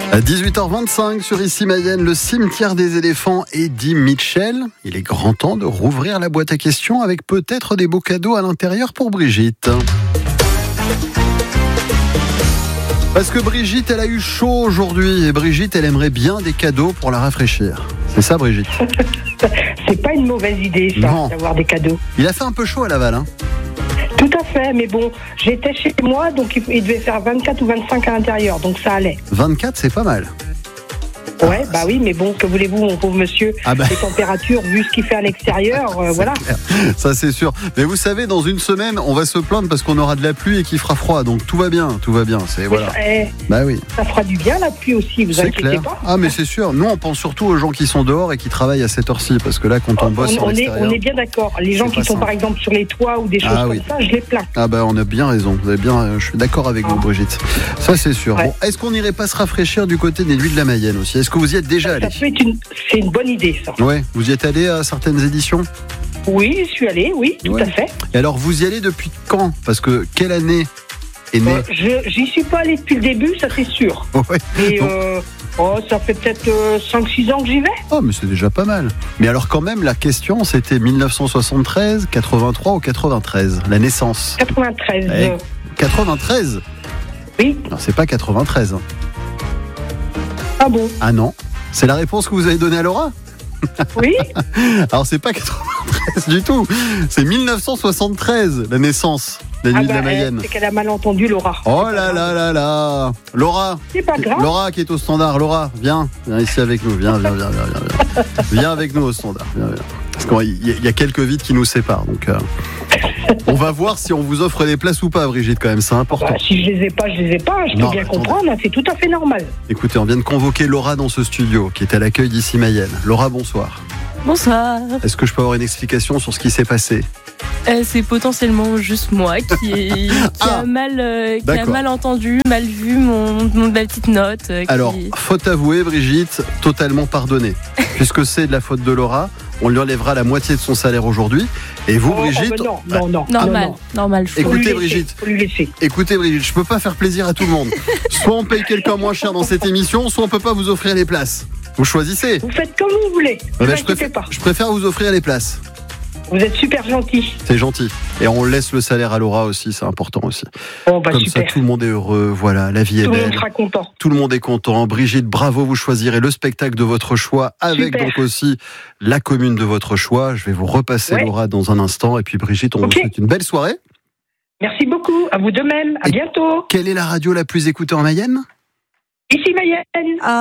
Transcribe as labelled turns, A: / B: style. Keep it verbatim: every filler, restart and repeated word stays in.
A: À dix-huit heures vingt-cinq sur Ici Mayenne, le cimetière des éléphants, Eddie Mitchell. Il est grand temps de rouvrir la boîte à questions avec peut-être des beaux cadeaux à l'intérieur pour Brigitte. Parce que Brigitte, elle a eu chaud aujourd'hui et Brigitte, elle aimerait bien des cadeaux pour la rafraîchir. C'est ça, Brigitte?
B: C'est pas une mauvaise idée, ça,
A: Non.
B: d'avoir des cadeaux.
A: Il a fait un peu chaud à Laval, hein?
B: Tout à fait, mais bon, j'étais chez moi, donc il il devait faire vingt-quatre ou vingt-cinq à l'intérieur, donc ça allait.
A: vingt-quatre, c'est pas mal.
B: Ouais, bah oui, mais bon, que voulez-vous, mon pauvre monsieur,
A: Ah bah.
B: les températures, vu ce qu'il fait à l'extérieur, euh,
A: C'est
B: voilà.
A: clair. Ça, c'est sûr. Mais vous savez, dans une semaine, on va se plaindre parce qu'on aura de la pluie et qu'il fera froid. Donc tout va bien, tout va bien. C'est voilà.
B: Mais ça, eh,
A: Bah oui.
B: ça fera du bien, la pluie aussi, vous
A: C'est
B: inquiétez
A: clair.
B: pas.
A: Ah mais c'est sûr. Nous, on pense surtout aux gens qui sont dehors et qui travaillent à cette heure-ci, parce que là, quand on,
B: On,
A: bosse sur
B: on est,
A: l'extérieur.
B: on est bien d'accord. Les gens
A: c'est
B: qui
A: pas
B: sont
A: simple.
B: par exemple sur les toits ou des choses
A: Ah
B: comme
A: oui.
B: ça, je les plains.
A: Ah bah on a bien raison. Vous avez bien. Je suis d'accord avec
B: Ah.
A: vous, Brigitte. Ça c'est sûr.
B: Ouais.
A: Bon, est-ce qu'on n'irait pas se rafraîchir du côté des Nuits de la Mayenne aussi? Est-ce que vous y êtes déjà allé?
B: Ça peut être une, c'est une bonne idée, ça.
A: Ouais. Vous y êtes allé à certaines éditions?
B: Oui, je suis allée, oui, tout
A: Ouais.
B: à fait.
A: Et alors, vous y allez depuis quand? Parce que quelle année est née?
B: Euh, je j'y suis pas allée depuis le début, ça c'est sûr.
A: Ouais.
B: Mais
A: Donc-
B: euh, oh, ça fait peut-être euh, cinq six ans que j'y vais.
A: Oh, mais c'est déjà pas mal. Mais alors, quand même, la question, c'était mille neuf cent soixante-treize, quatre-vingt-trois ou quatre-vingt-treize, la naissance.
B: quatre-vingt-treize.
A: Ouais.
B: euh,
A: quatre-vingt-treize?
B: oui.
A: Non, c'est pas quatre-vingt-treize. hein.
B: Ah bon?
A: Ah non? C'est la réponse que vous avez donnée à Laura?
B: Oui.
A: Alors, c'est pas quatre-vingt-treize du tout. C'est mille neuf cent soixante-treize, la naissance des
B: Ah
A: Nuits de la
B: bah,
A: Mayenne.
B: euh, c'est qu'elle a mal entendu, Laura.
A: Oh là là là là! Laura!
B: C'est pas grave.
A: Laura qui est au standard. Laura, viens, viens ici avec nous. Viens, viens, viens, viens, viens. Viens, viens avec nous au standard. Viens, viens. Parce qu'il y, a- il y a quelques vides qui nous séparent. Donc, euh, on va voir si on vous offre des places ou pas, Brigitte, quand même. C'est important.
B: Bah, si je les ai pas, je les ai pas. Je peux
A: Non,
B: bien
A: attendez.
B: comprendre. C'est tout à fait normal.
A: Écoutez, on vient de convoquer Laura dans ce studio, qui est à l'accueil d'Ici Mayenne. Laura, bonsoir.
C: Bonsoir.
A: Est-ce que je peux avoir une explication sur ce qui s'est passé?
C: Euh, c'est potentiellement juste moi qui, qui,
A: Ah,
C: a, mal, euh, qui a
A: d'accord.
C: mal entendu, mal vu mon, mon ma petite note. euh, qui-
A: Alors, faute avouée, Brigitte, totalement pardonnée. Puisque c'est de la faute de Laura, on lui enlèvera la moitié de son salaire aujourd'hui. Et vous,
B: Oh,
A: Brigitte,
B: oh, bah non, non, non.
C: normal,
B: non, non.
C: normal. Je
B: Faut
A: Écoutez,
B: lui laisser,
A: Brigitte.
B: Faut lui laisser.
A: écoutez Brigitte, je peux pas faire plaisir à tout le monde. Soit on paye quelqu'un moins cher dans cette émission, soit on peut pas vous offrir les places. Vous choisissez.
B: Vous faites comme vous voulez. Ne
A: Eh
B: vous
A: ben, je,
B: inquiétez
A: préfère,
B: pas.
A: je préfère vous offrir les places.
B: Vous êtes super gentil.
A: C'est gentil. Et on laisse le salaire à Laura aussi, c'est important aussi.
B: Bon, bah
A: Comme
B: super.
A: ça, tout le monde est heureux. Voilà, la vie est
B: Tout le monde
A: belle.
B: sera content.
A: Tout le monde est content. Brigitte, bravo, vous choisirez le spectacle de votre choix avec
B: Super.
A: donc aussi la commune de votre choix. Je vais vous repasser
B: Ouais.
A: Laura dans un instant. Et puis Brigitte, on
B: Ok.
A: vous souhaite une belle soirée.
B: Merci beaucoup. À vous de même. À
A: Et-
B: bientôt.
A: Quelle est la radio la plus écoutée en Mayenne?
B: Ici Mayenne.